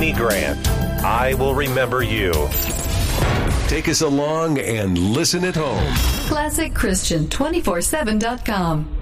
Amy Grant. I will remember you. Take us along and listen at home. ClassicChristian247.com.